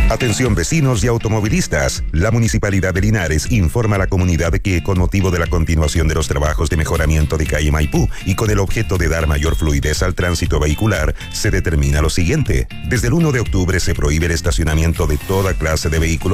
Atención vecinos y automovilistas. La Municipalidad de Linares informa a la comunidad que con motivo de la continuación de los trabajos de mejoramiento de calle Maipú y con el objeto de dar mayor fluidez al tránsito vehicular, se determina lo siguiente. Desde el 1 de octubre se prohíbe el estacionamiento de toda clase de vehículos